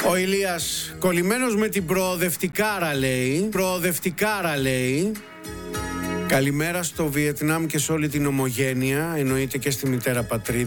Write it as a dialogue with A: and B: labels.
A: Ο Ηλίας, κολλημένος με την προοδευτικάρα λέει. Καλημέρα στο Βιετνάμ και σε όλη την ομογένεια, εννοείται και στη μητέρα πατρίδα.